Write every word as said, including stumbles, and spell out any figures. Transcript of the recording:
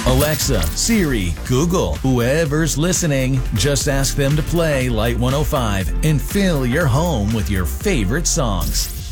Alexa, Siri, Google, whoever's listening, just ask them to play Light one oh five and fill your home with your favorite songs.